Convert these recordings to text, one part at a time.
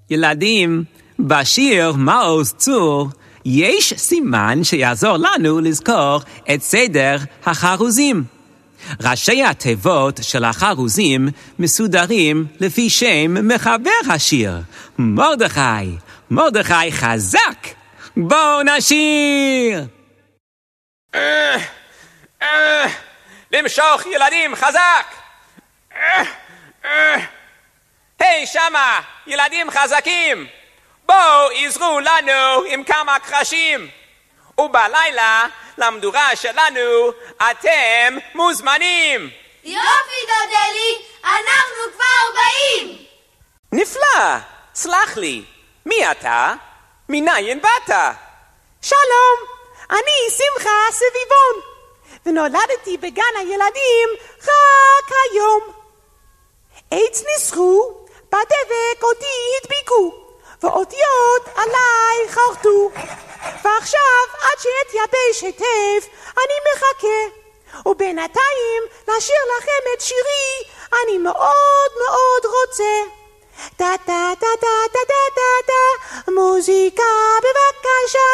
ילדים, בשיר מעוז צור יש סימן שיעזור לנו לזכור את סדר החרוזים. ראשי התיבות של החרוזים מסודרים לפי שם מחבר השיר, מרדכי. מרדכי חזק! בואו נשיר! למשוך ילדים חזק! היי שמה, ילדים חזקים! בואו עזרו לנו עם כמה קרשים! ובלילה למדורה שלנו אתם מוזמנים! יופי דודלי, אנחנו כבר באים! נפלא! סלח לי, מי אתה? מניין באת? שלום, אני שמחה סביבון, ונולדתי בגן הילדים רק היום. עץ ניסחו, בדבק אותי הדביקו, ואותיות עליי חרטו. ועכשיו עד שאתייבש היטב אני מחכה, ובינתיים לשיר לכם את שירי אני מאוד מאוד רוצה. טה טה טה טה טה טה טה טה, מוזיקה בבקשה.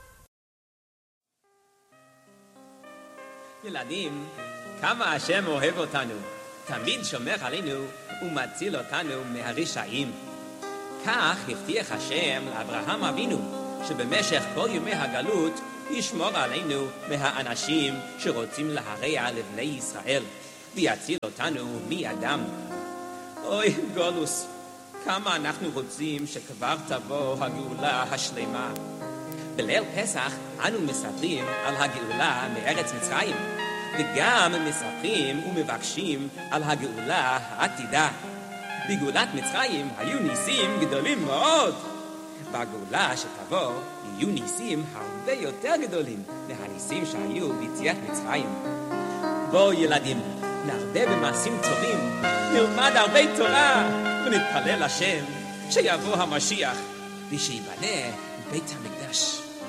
ילדים, כמה השם אוהב אותנו, תמיד שומר עלינו ומציל אותנו מהרשעים. כך הבטיח השם לאברהם אבינו, שבמשך כל ימי הגלות ישמור עלינו מהאנשים שרוצים להרע לבני ישראל, ויציל אותנו מידם. אוי גולוס, כמה אנחנו רוצים שכבר תבוא הגאולה השלמה. בליל פסח אנו מספרים על הגאולה מארץ מצרים, וגם מספרים ומבקשים על הגאולה העתידה. בגאולת מצרים היו ניסים גדולים מאוד. בגאולה שתבוא יהיו ניסים הרבה יותר גדולים מהניסים שהיו ביציאת מצרים. בואו ילדים, נרבה במעשים טובים, נלמד הרבה תורה ונתפלל לשם שיבוא המשיח ושיבנה בית המקדש.